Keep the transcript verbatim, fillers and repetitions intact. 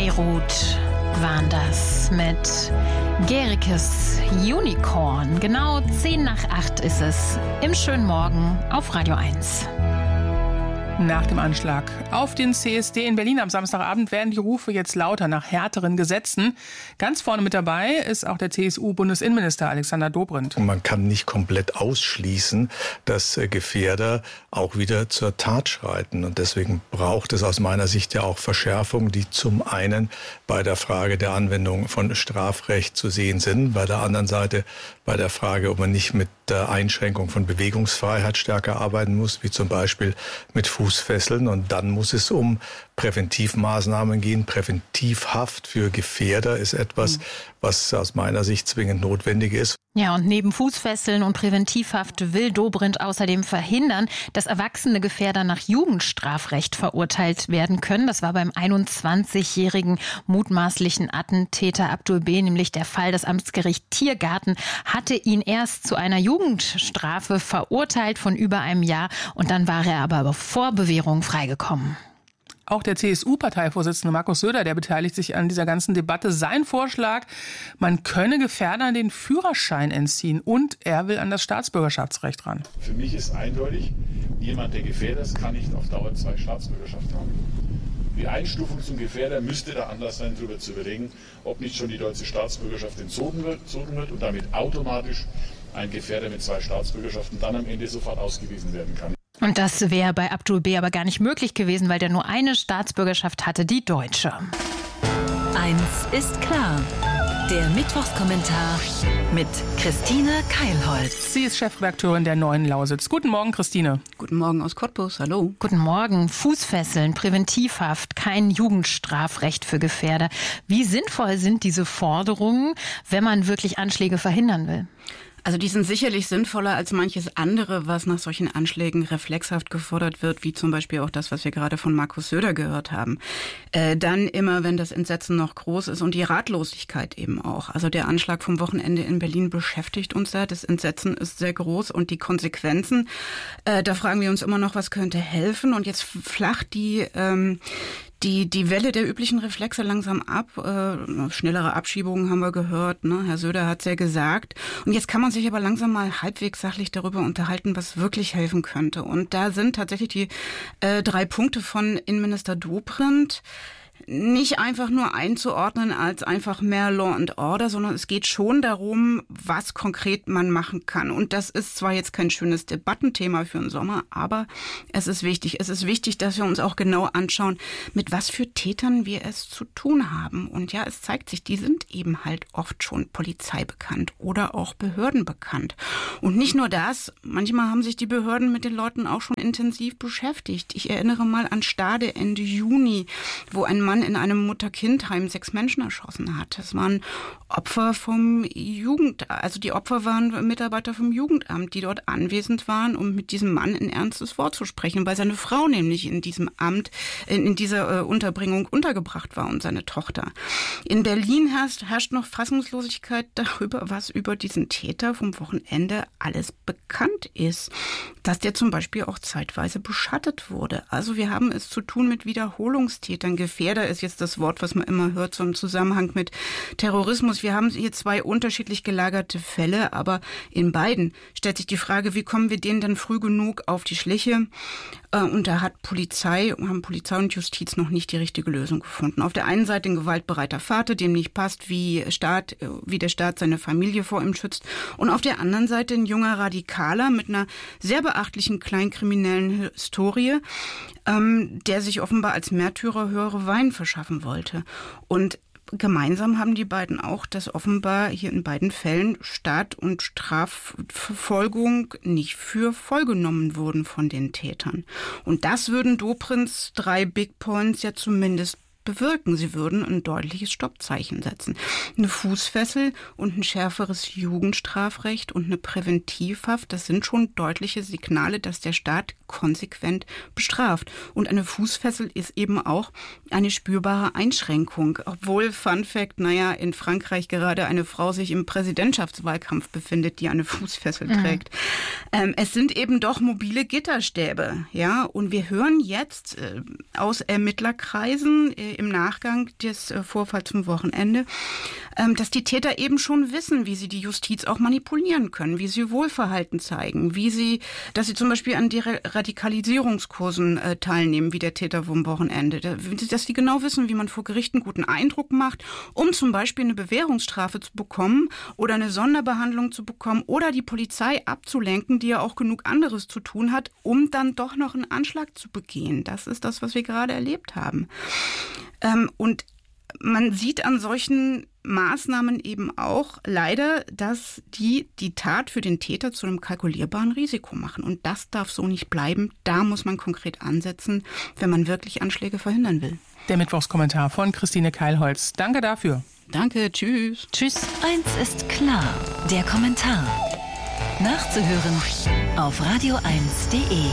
Beirut waren das mit Gerikes Unicorn. Genau zehn nach acht ist es im schönen Morgen auf Radio eins. Nach dem Anschlag auf den C S D in Berlin am Samstagabend werden die Rufe jetzt lauter nach härteren Gesetzen. Ganz vorne mit dabei ist auch der C S U-Bundesinnenminister Alexander Dobrindt. Man kann nicht komplett ausschließen, dass Gefährder auch wieder zur Tat schreiten. Und deswegen braucht es aus meiner Sicht ja auch Verschärfungen, die zum einen bei der Frage der Anwendung von Strafrecht zu sehen sind, bei der anderen Seite bei der Frage, ob man nicht mit der Einschränkung von Bewegungsfreiheit stärker arbeiten muss, wie zum Beispiel mit Fußfesseln. Und dann muss es um Präventivmaßnahmen gehen. Präventivhaft für Gefährder ist etwas, was aus meiner Sicht zwingend notwendig ist. Ja, und neben Fußfesseln und Präventivhaft will Dobrindt außerdem verhindern, dass erwachsene Gefährder nach Jugendstrafrecht verurteilt werden können. Das war beim einundzwanzigjährigen mutmaßlichen Attentäter Abdul B. nämlich der Fall. Das Amtsgericht Tiergarten hatte ihn erst zu einer Jugendstrafe verurteilt von über einem Jahr und dann war er aber vor Bewährung freigekommen. Auch der C S U-Parteivorsitzende Markus Söder, der beteiligt sich an dieser ganzen Debatte. Sein Vorschlag, man könne Gefährdern den Führerschein entziehen und er will an das Staatsbürgerschaftsrecht ran. Für mich ist eindeutig, jemand, der Gefährder ist, kann nicht auf Dauer zwei Staatsbürgerschaften haben. Die Einstufung zum Gefährder müsste da anders sein, darüber zu überlegen, ob nicht schon die deutsche Staatsbürgerschaft entzogen wird, entzogen wird und damit automatisch ein Gefährder mit zwei Staatsbürgerschaften dann am Ende sofort ausgewiesen werden kann. Und das wäre bei Abdul B. aber gar nicht möglich gewesen, weil der nur eine Staatsbürgerschaft hatte, die deutsche. Eins ist klar. Der Mittwochskommentar mit Christine Keilholz. Sie ist Chefredakteurin der Neuen Lausitz. Guten Morgen, Christine. Guten Morgen aus Cottbus. Hallo. Guten Morgen. Fußfesseln, Präventivhaft, kein Jugendstrafrecht für Gefährder. Wie sinnvoll sind diese Forderungen, wenn man wirklich Anschläge verhindern will? Also die sind sicherlich sinnvoller als manches andere, was nach solchen Anschlägen reflexhaft gefordert wird, wie zum Beispiel auch das, was wir gerade von Markus Söder gehört haben. Äh, dann immer, wenn das Entsetzen noch groß ist und die Ratlosigkeit eben auch. Also der Anschlag vom Wochenende in Berlin beschäftigt uns sehr. Das Entsetzen ist sehr groß und die Konsequenzen, äh, da fragen wir uns immer noch, was könnte helfen? Und jetzt flacht die ähm, Die, die Welle der üblichen Reflexe langsam ab. Äh, schnellere Abschiebungen haben wir gehört. Ne? Herr Söder hat es ja gesagt. Und jetzt kann man sich aber langsam mal halbwegs sachlich darüber unterhalten, was wirklich helfen könnte. Und da sind tatsächlich die äh, drei Punkte von Innenminister Dobrindt nicht einfach nur einzuordnen als einfach mehr Law and Order, sondern es geht schon darum, was konkret man machen kann. Und das ist zwar jetzt kein schönes Debattenthema für den Sommer, aber es ist wichtig. Es ist wichtig, dass wir uns auch genau anschauen, mit was für Tätern wir es zu tun haben. Und ja, es zeigt sich, die sind eben halt oft schon Polizei bekannt oder auch Behörden bekannt. Und nicht nur das, manchmal haben sich die Behörden mit den Leuten auch schon intensiv beschäftigt. Ich erinnere mal an Stade Ende Juni, wo ein Mann in einem Mutter-Kind-Heim sechs Menschen erschossen hat. Das waren Opfer vom Jugend, also die Opfer waren Mitarbeiter vom Jugendamt, die dort anwesend waren, um mit diesem Mann ein ernstes Wort zu sprechen, weil seine Frau nämlich in diesem Amt, in, in dieser äh, Unterbringung untergebracht war und seine Tochter. In Berlin herrscht, herrscht noch Fassungslosigkeit darüber, was über diesen Täter vom Wochenende alles bekannt ist. Dass der zum Beispiel auch zeitweise beschattet wurde. Also wir haben es zu tun mit Wiederholungstätern. Gefährder ist jetzt das Wort, was man immer hört, so im Zusammenhang mit Terrorismus. Wir haben hier zwei unterschiedlich gelagerte Fälle, aber in beiden stellt sich die Frage, wie kommen wir denen denn früh genug auf die Schliche? Und da hat Polizei, haben Polizei und Justiz noch nicht die richtige Lösung gefunden. Auf der einen Seite ein gewaltbereiter Vater, dem nicht passt, wie Staat, wie der Staat seine Familie vor ihm schützt. Und auf der anderen Seite ein junger Radikaler mit einer sehr beachtlichen kleinkriminellen Historie, ähm, der sich offenbar als Märtyrer höhere Wein verschaffen wollte. Und gemeinsam haben die beiden auch, dass offenbar hier in beiden Fällen Staat und Strafverfolgung nicht für voll genommen wurden von den Tätern. Und das würden Dobrindts drei Big Points ja zumindest bewirken. Sie würden ein deutliches Stoppzeichen setzen. Eine Fußfessel und ein schärferes Jugendstrafrecht und eine Präventivhaft, das sind schon deutliche Signale, dass der Staat konsequent bestraft. Und eine Fußfessel ist eben auch eine spürbare Einschränkung. Obwohl, Fun Fact, naja, in Frankreich gerade eine Frau sich im Präsidentschaftswahlkampf befindet, die eine Fußfessel mhm. trägt. Ähm, es sind eben doch mobile Gitterstäbe, ja. Und wir hören jetzt äh, aus Ermittlerkreisen äh, im Nachgang des äh, Vorfalls vom Wochenende, ähm, dass die Täter eben schon wissen, wie sie die Justiz auch manipulieren können, wie sie Wohlverhalten zeigen, wie sie, dass sie zum Beispiel an Deradikalisierungskursen äh, teilnehmen, wie der Täter vom Wochenende, dass die genau wissen, wie man vor Gericht einen guten Eindruck macht, um zum Beispiel eine Bewährungsstrafe zu bekommen oder eine Sonderbehandlung zu bekommen oder die Polizei abzulenken, die ja auch genug anderes zu tun hat, um dann doch noch einen Anschlag zu begehen. Das ist das, was wir gerade erlebt haben. Ähm, und man sieht an solchen Maßnahmen eben auch leider, dass die die Tat für den Täter zu einem kalkulierbaren Risiko machen. Und das darf so nicht bleiben. Da muss man konkret ansetzen, wenn man wirklich Anschläge verhindern will. Der Mittwochskommentar von Christine Keilholz. Danke dafür. Danke, tschüss. Tschüss. Eins ist klar, der Kommentar. Nachzuhören auf radio eins punkt de.